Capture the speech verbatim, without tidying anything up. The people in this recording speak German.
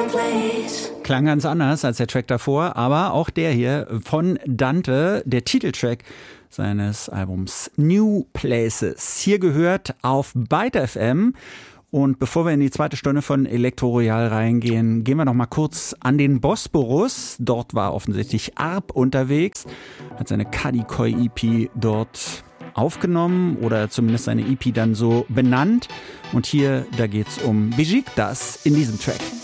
Klang ganz anders als der Track davor, aber auch der hier von Dante, der Titeltrack seines Albums New Places. Hier gehört auf Byte F M. Und bevor wir in die zweite Stunde von Elektro Royal reingehen, gehen wir noch mal kurz an den Bosporus. Dort war offensichtlich Arp unterwegs, hat seine Kadikoy E P dort aufgenommen oder zumindest seine E P dann so benannt. Und hier, da geht's um Besiktas in diesem Track.